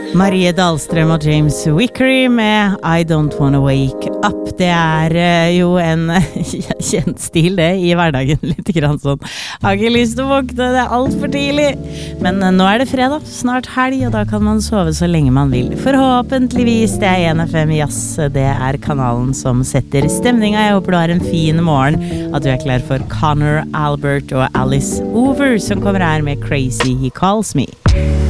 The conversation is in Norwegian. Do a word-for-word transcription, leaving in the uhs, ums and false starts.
Marie Dahlstrøm og James Wickery med I Don't Wanna Wake Up. Det er uh, jo en kjent stil det i hverdagen, litt grann sånn. Har ikke lyst til å våkne, det er alt for tidlig. Men uh, nå er det fredag, snart helg, og da kan man sove så lenge man vil. Forhåpentligvis, det er en F M Jazz, det er kanalen som setter stemninga. Jeg håper du har en fin morgen, at du er klar for Connor Albert og Alice Over, som kommer her med Crazy He Calls Me.